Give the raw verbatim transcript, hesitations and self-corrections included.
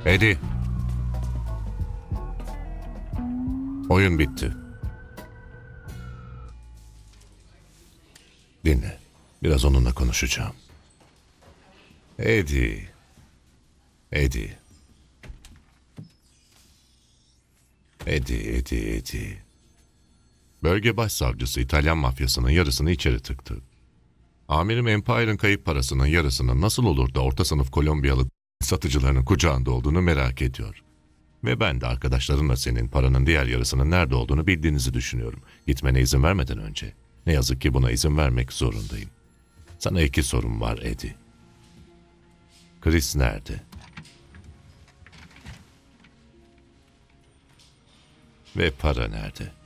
Eddie. Oyun bitti. Dinle. Biraz onunla konuşacağım. Eddie. Eddie. Eddie, Eddie, Eddie. Bölge başsavcısı İtalyan mafyasının yarısını içeri tıktı. Amirim Empire'ın kayıp parasının yarısının nasıl olur da orta sınıf Kolombiyalı satıcılarının kucağında olduğunu merak ediyor. Ve ben de arkadaşlarımla senin paranın diğer yarısının nerede olduğunu bildiğinizi düşünüyorum. Gitmene izin vermeden önce. Ne yazık ki buna izin vermek zorundayım. Sana iki sorum var Eddie. Chris nerede? Ve para nerede?